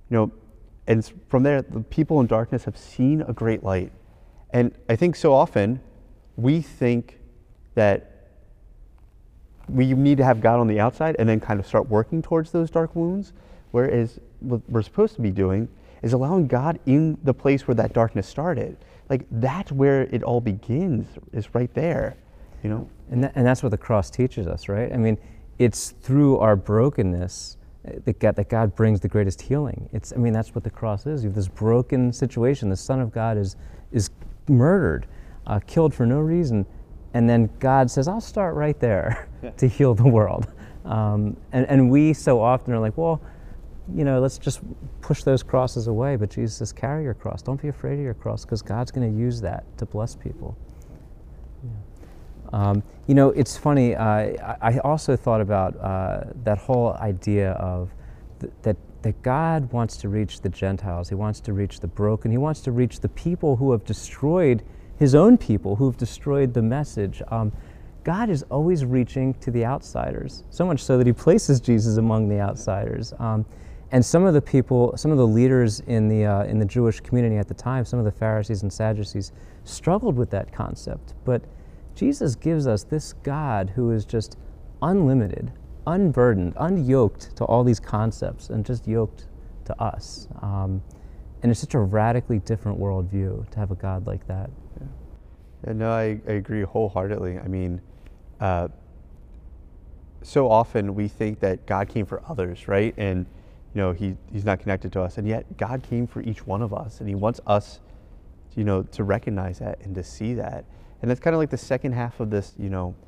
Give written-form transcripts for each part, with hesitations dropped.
you know, and from there, the people in darkness have seen a great light. And I think so often we think that we need to have God on the outside and then kind of start working towards those dark wounds, whereas what we're supposed to be doing is allowing God in the place where that darkness started. Like, that's where it all begins, is right there, you know? And that's what the cross teaches us, right? I mean, it's through our brokenness that God brings the greatest healing. I mean, that's what the cross is. You have this broken situation. The Son of God is murdered, killed for no reason. And then God says, I'll start right there to heal the world. And we so often are like, well, you know, let's just push those crosses away. But Jesus says, carry your cross. Don't be afraid of your cross, because God's going to use that to bless people. Yeah. You know, it's funny, I also thought about that whole idea of that God wants to reach the Gentiles. He wants to reach the broken. He wants to reach the people who have destroyed his own people, who have destroyed the message. God is always reaching to the outsiders, so much so that he places Jesus among the outsiders. And some of the people, some of the leaders in the Jewish community at the time, some of the Pharisees and Sadducees, struggled with that concept. But Jesus gives us this God who is just unlimited, unburdened, unyoked to all these concepts, and just yoked to us. And it's such a radically different worldview to have a God like that. Yeah, no, I agree wholeheartedly. I mean, so often we think that God came for others, right? And, you know, he's not connected to us. And yet God came for each one of us. And he wants us, you know, to recognize that and to see that. And that's kind of like the second half of this,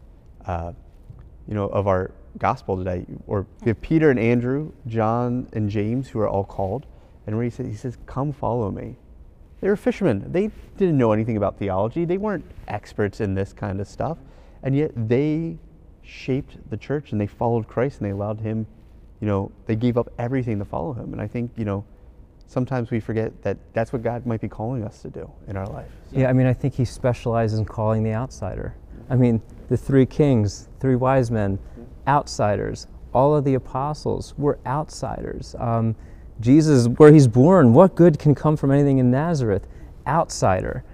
of our gospel today. Or we have Peter and Andrew, John and James, who are all called. And where he says, come follow me. They were fishermen. They didn't know anything about theology. They weren't experts in this kind of stuff. And yet they shaped the church, and they followed Christ, and they allowed him, you know, they gave up everything to follow him. And I think, you know, sometimes we forget that that's what God might be calling us to do in our life. So. Yeah, I mean, I think he specializes in calling the outsider. I mean, the three kings, three wise men, outsiders. All of the apostles were outsiders. Jesus, where he's born, what good can come from anything in Nazareth? Outsider.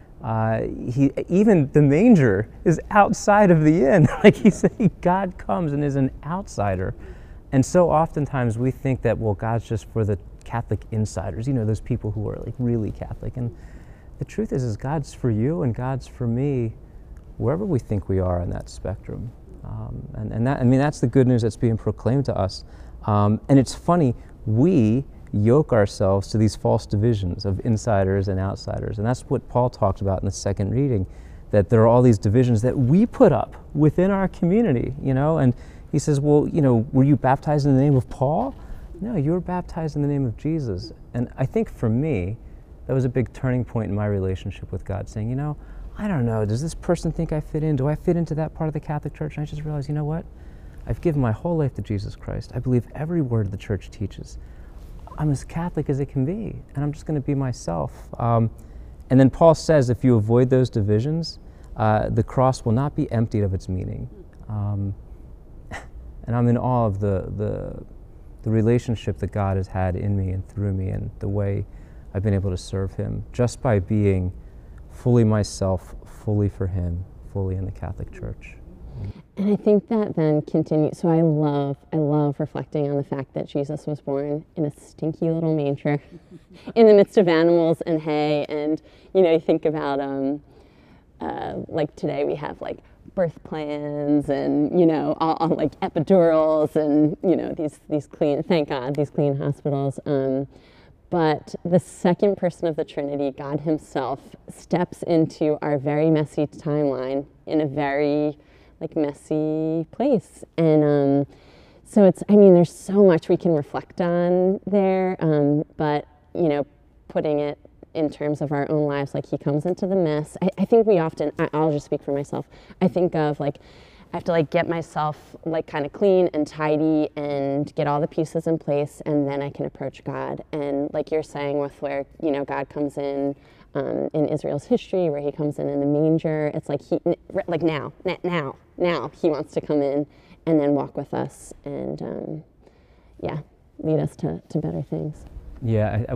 Even the manger is outside of the inn. Like he's saying, God comes and is an outsider. And so oftentimes we think that, well, God's just for the Catholic insiders, you know, those people who are like really Catholic. And the truth is God's for you and God's for me, wherever we think we are on that spectrum. And that, I mean, that's the good news that's being proclaimed to us. And it's funny, we yoke ourselves to these false divisions of insiders and outsiders. And that's what Paul talks about in the second reading, that there are all these divisions that we put up within our community, you know. And he says, well, you know, were you baptized in the name of Paul? No, you were baptized in the name of Jesus. And I think for me, that was a big turning point in my relationship with God, saying, you know, I don't know, does this person think I fit in? Do I fit into that part of the Catholic Church? And I just realized, you know what? I've given my whole life to Jesus Christ. I believe every word the church teaches. I'm as Catholic as it can be, and I'm just going to be myself. And then Paul says, if you avoid those divisions, the cross will not be emptied of its meaning. And I'm in awe of the relationship that God has had in me and through me, and the way I've been able to serve him just by being fully myself, fully for him, fully in the Catholic Church. And I think that then continues. So I love reflecting on the fact that Jesus was born in a stinky little manger in the midst of animals and hay. And, you know, you think about, like today we have like birth plans and, you know, all like epidurals and, you know, these clean, thank God, these clean hospitals. But the second person of the Trinity, God himself, steps into our very messy timeline in a very like messy place. And so it's, I mean, there's so much we can reflect on there, but, you know, putting it in terms of our own lives, like he comes into the mess. I think we often, I'll just speak for myself, I think of like, I have to like get myself like kind of clean and tidy and get all the pieces in place, and then I can approach God. And like you're saying with where, you know, God comes in Israel's history, where he comes in the manger, it's like he, like now he wants to come in and then walk with us and, yeah, lead us to better things. Yeah,